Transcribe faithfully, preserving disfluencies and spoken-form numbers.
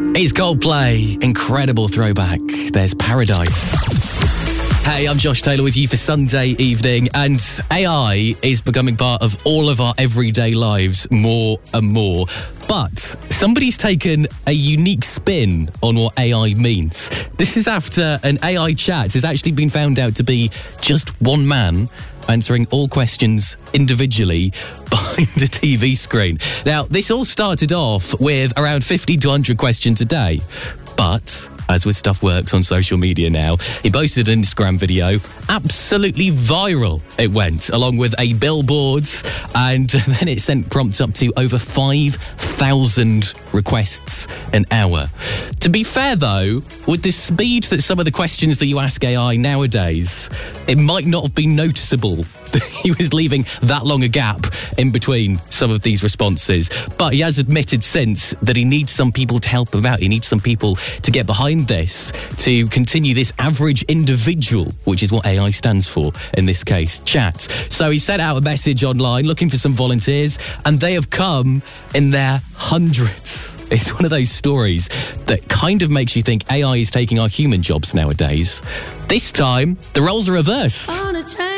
It's Coldplay. Incredible throwback. There's Paradise. Hey, I'm Josh Taylor with you for Sunday evening, and A I is becoming part of all of our everyday lives more and more. But somebody's taken a unique spin on what A I means. This is after an A I chat has actually been found out to be just one man answering all questions individually behind a T V screen. Now, this all started off with around fifty to one hundred questions a day. But, as with stuff works on social media now, he posted an Instagram video. Absolutely viral it went, along with a billboard, and then it sent prompts up to over five thousand requests an hour. To be fair, though, with the speed that some of the questions that you ask A I nowadays, it might not have been noticeable that he was leaving that long a gap in between some of these responses. But he has admitted since that he needs some people to help him out. He needs some people to get behind this, to continue this average individual, which is what A I stands for in this case, chat. So he sent out a message online looking for some volunteers, and they have come in their hundreds. It's one of those stories that kind of makes you think A I is taking our human jobs nowadays. This time, the roles are reversed.